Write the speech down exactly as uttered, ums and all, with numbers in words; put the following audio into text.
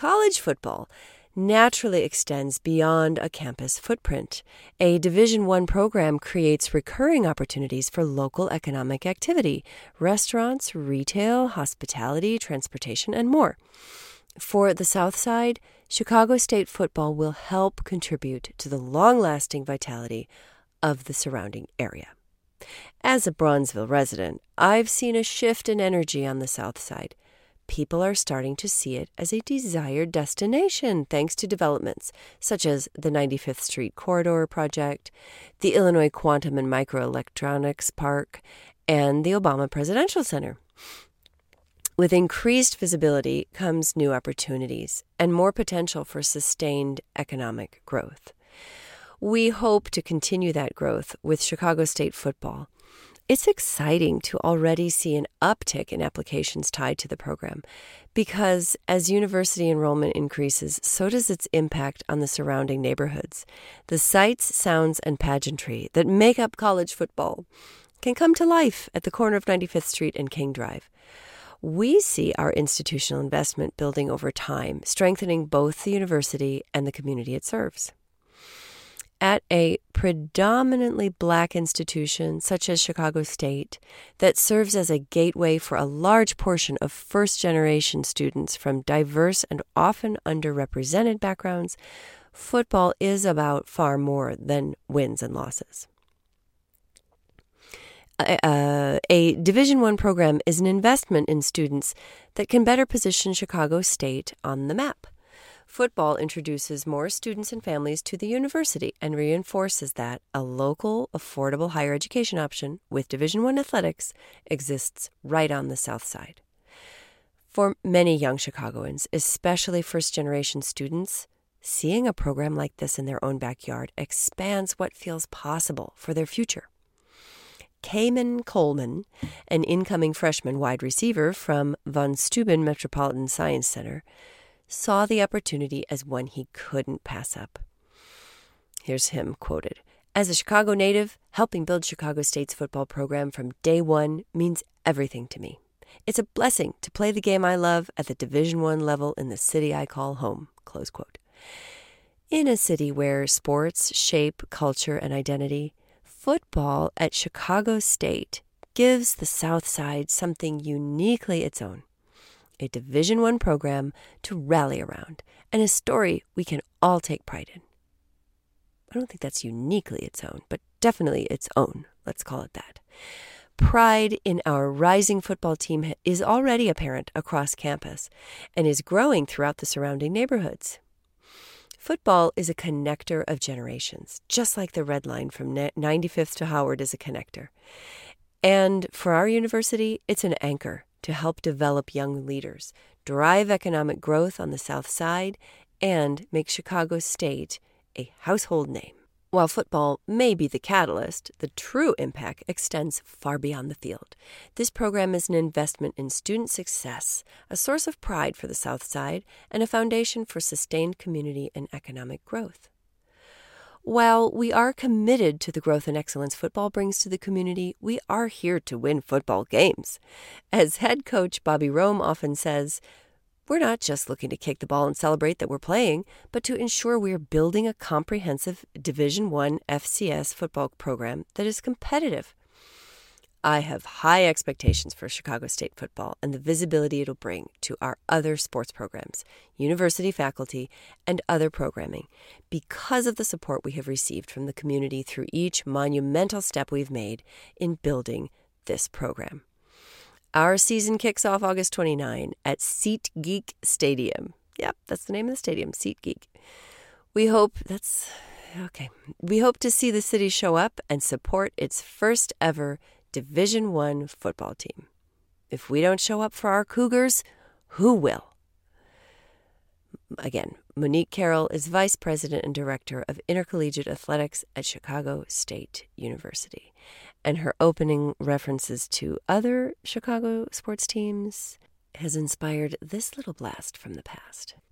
College football naturally extends beyond a campus footprint. A Division One program creates recurring opportunities for local economic activity, restaurants, retail, hospitality, transportation, and more. For the South Side, Chicago State football will help contribute to the long-lasting vitality of the surrounding area. As a Bronzeville resident, I've seen a shift in energy on the South Side. People are starting to see it as a desired destination thanks to developments such as the ninety-fifth Street Corridor Project, the Illinois Quantum and Microelectronics Park, and the Obama Presidential Center. With increased visibility comes new opportunities and more potential for sustained economic growth. We hope to continue that growth with Chicago State football. It's exciting to already see an uptick in applications tied to the program because as university enrollment increases, so does its impact on the surrounding neighborhoods. The sights, sounds, and pageantry that make up college football can come to life at the corner of ninety-fifth Street and King Drive. We see our institutional investment building over time, strengthening both the university and the community it serves. At a predominantly black institution such as Chicago State that serves as a gateway for a large portion of first-generation students from diverse and often underrepresented backgrounds, football is about far more than wins and losses. Uh, a Division One program is an investment in students that can better position Chicago State on the map. Football introduces more students and families to the university and reinforces that a local, affordable higher education option with Division One athletics exists right on the South Side. For many young Chicagoans, especially first-generation students, seeing a program like this in their own backyard expands what feels possible for their future. Cayman Coleman, an incoming freshman wide receiver from Von Steuben Metropolitan Science Center, saw the opportunity as one he couldn't pass up. Here's him quoted. As a Chicago native, helping build Chicago State's football program from day one means everything to me. It's a blessing to play the game I love at the Division One level in the city I call home, close quote. In a city where sports shape culture and identity, football at Chicago State gives the South Side something uniquely its own. A Division One program to rally around, and a story we can all take pride in. I don't think that's uniquely its own, but definitely its own. Let's call it that. Pride in our rising football team is already apparent across campus and is growing throughout the surrounding neighborhoods. Football is a connector of generations, just like the Red Line from ninety-fifth to Howard is a connector. And for our university, it's an anchor to help develop young leaders, drive economic growth on the South Side, and make Chicago State a household name. While football may be the catalyst, the true impact extends far beyond the field. This program is an investment in student success, a source of pride for the South Side, and a foundation for sustained community and economic growth. While we are committed to the growth and excellence football brings to the community, we are here to win football games. As head coach Bobby Rome often says, we're not just looking to kick the ball and celebrate that we're playing, but to ensure we are building a comprehensive Division One F C S football program that is competitive. I have high expectations for Chicago State football and the visibility it'll bring to our other sports programs, university faculty, and other programming because of the support we have received from the community through each monumental step we've made in building this program. Our season kicks off August twenty-ninth at SeatGeek Stadium. Yep, that's the name of the stadium, SeatGeek. We hope that's okay. We hope to see the city show up and support its first ever Division One football team. If we don't show up for our Cougars, who will? Again, Monique Carroll is Vice President and Director of Intercollegiate Athletics at Chicago State University. And her opening references to other Chicago sports teams has inspired this little blast from the past.